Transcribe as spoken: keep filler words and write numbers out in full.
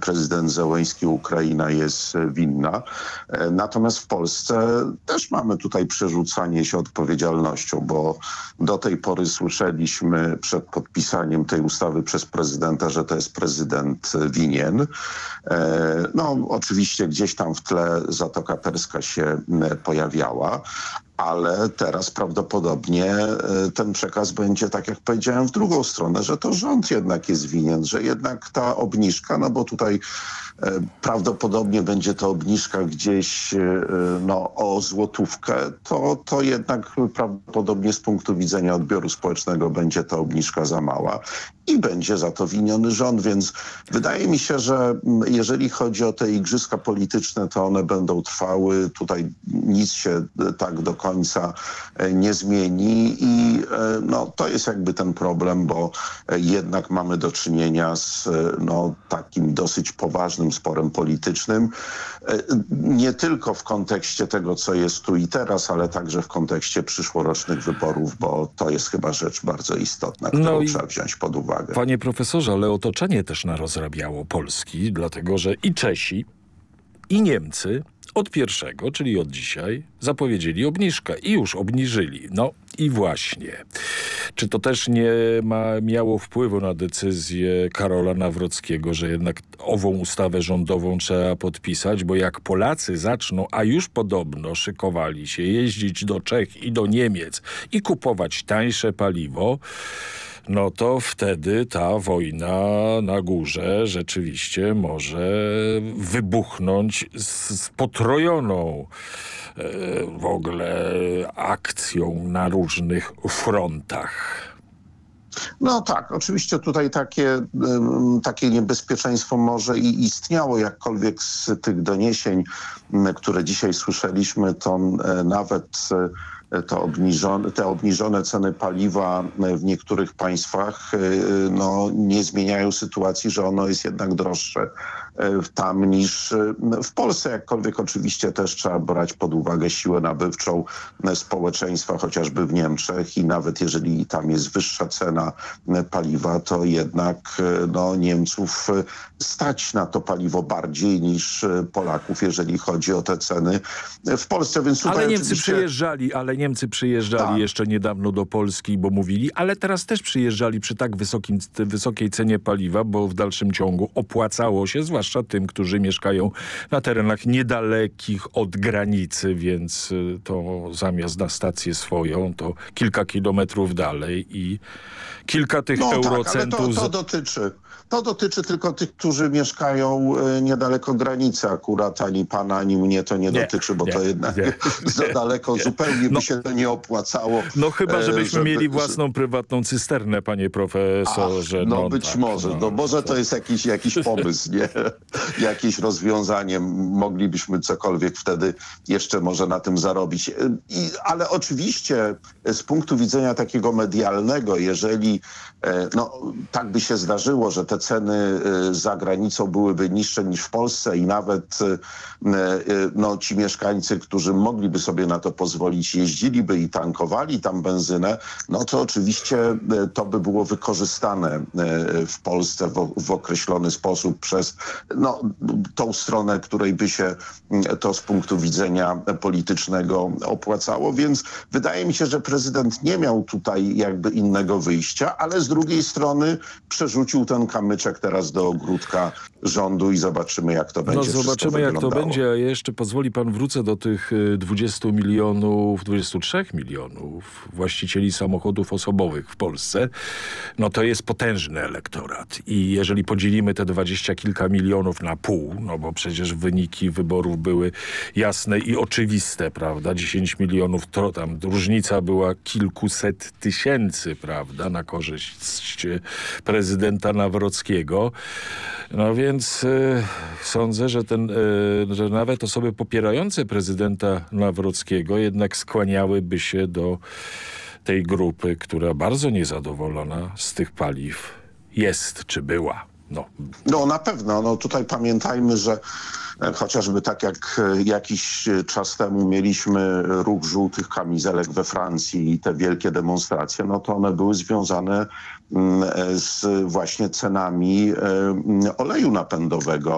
prezydent Zełenski, Ukraina jest winna. Natomiast w Polsce też mamy tutaj przerzucanie się odpowiedzialnością, bo do tej pory słyszeliśmy przed podpisaniem tej ustawy przez prezydenta, że to jest prezydent winien. No oczywiście gdzieś tam w tle Zatoka Perska się pojawiała, ale teraz prawdopodobnie ten przekaz będzie, tak jak powiedziałem, w drugą stronę, że to rząd jednak jest winien, że jednak ta obniżka, no bo tutaj prawdopodobnie będzie to obniżka gdzieś no, o złotówkę, to, to jednak prawdopodobnie z punktu widzenia odbioru społecznego będzie ta obniżka za mała i będzie za to winiony rząd, więc wydaje mi się, że jeżeli chodzi o te igrzyska polityczne, to one będą trwały. Tutaj nic się tak do końca nie zmieni i no, to jest jakby ten problem, bo jednak mamy do czynienia z no, takim dosyć poważnym sporem politycznym. Nie tylko w kontekście tego, co jest tu i teraz, ale także w kontekście przyszłorocznych wyborów, bo to jest chyba rzecz bardzo istotna, którą no i... trzeba wziąć pod uwagę. Panie profesorze, ale otoczenie też narozrabiało Polski, dlatego że i Czesi, i Niemcy od pierwszego, czyli od dzisiaj, zapowiedzieli obniżkę i już obniżyli. No i właśnie. Czy to też nie ma, miało wpływu na decyzję Karola Nawrockiego, że jednak ową ustawę rządową trzeba podpisać, bo jak Polacy zaczną, a już podobno szykowali się jeździć do Czech i do Niemiec i kupować tańsze paliwo, no to wtedy ta wojna na górze rzeczywiście może wybuchnąć z potrojoną e, w ogóle akcją na różnych frontach. No tak, oczywiście tutaj takie, takie niebezpieczeństwo może i istniało, jakkolwiek z tych doniesień, które dzisiaj słyszeliśmy, to nawet to obniżone, te obniżone ceny paliwa w niektórych państwach no, nie zmieniają sytuacji, że ono jest jednak droższe tam niż w Polsce. Jakkolwiek oczywiście też trzeba brać pod uwagę siłę nabywczą społeczeństwa, chociażby w Niemczech i nawet jeżeli tam jest wyższa cena paliwa, to jednak no, Niemców stać na to paliwo bardziej niż Polaków, jeżeli chodzi o te ceny w Polsce. Więc tutaj ale Niemcy oczywiście... przyjeżdżali, ale Niemcy przyjeżdżali tak. jeszcze niedawno do Polski, bo mówili, ale teraz też przyjeżdżali przy tak wysokim, wysokiej cenie paliwa, bo w dalszym ciągu opłacało się, zwłaszcza tym, którzy mieszkają na terenach niedalekich od granicy, więc to zamiast na stację swoją, to kilka kilometrów dalej i kilka tych no eurocentów... Tak, ale to, to dotyczy... To dotyczy tylko tych, którzy mieszkają niedaleko granicy. Akurat ani pana, ani mnie to nie, nie dotyczy, bo nie, to jednak nie, za daleko nie. zupełnie no, by się to nie opłacało. No chyba, żebyśmy żeby, mieli własną prywatną cysternę, panie profesorze. Ach, no, no być tak, może. No, no może to jest jakiś, jakiś pomysł, nie? Jakieś rozwiązanie. Moglibyśmy cokolwiek wtedy jeszcze może na tym zarobić. I, ale oczywiście z punktu widzenia takiego medialnego, jeżeli no, tak by się zdarzyło, że te ceny za granicą byłyby niższe niż w Polsce i nawet no, ci mieszkańcy, którzy mogliby sobie na to pozwolić, jeździliby i tankowali tam benzynę, no to oczywiście to by było wykorzystane w Polsce w, w określony sposób przez no, tą stronę, której by się to z punktu widzenia politycznego opłacało, więc wydaje mi się, że prezydent nie miał tutaj jakby innego wyjścia, ale z drugiej strony przerzucił ten kamyczek teraz do ogródka rządu i zobaczymy, jak to będzie. No zobaczymy, jak wyglądało. to będzie, a jeszcze pozwoli pan wrócę do tych dwudziestu milionów, dwudziestu trzech milionów właścicieli samochodów osobowych w Polsce. No to jest potężny elektorat i jeżeli podzielimy te dwadzieścia kilka milionów na pół, no bo przecież wyniki wyborów były jasne i oczywiste, prawda? dziesięć milionów, to tam różnica była kilkuset tysięcy, prawda, na korzyść prezydenta Nawrockiego. No więc y, sądzę, że, ten, y, że nawet osoby popierające prezydenta Nawrockiego jednak skłaniałyby się do tej grupy, która bardzo niezadowolona z tych paliw jest czy była. No, no na pewno. No tutaj pamiętajmy, że chociażby tak jak jakiś czas temu mieliśmy ruch żółtych kamizelek we Francji i te wielkie demonstracje, no to one były związane z właśnie cenami oleju napędowego.